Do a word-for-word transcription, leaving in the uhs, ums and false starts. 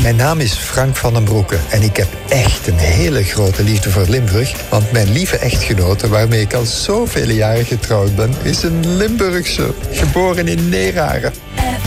Mijn naam is Frank van den Broeke en ik heb echt een hele grote liefde voor Limburg, want mijn lieve echtgenote, waarmee ik al zoveel jaren getrouwd ben, is een Limburgse, geboren in Neerharen.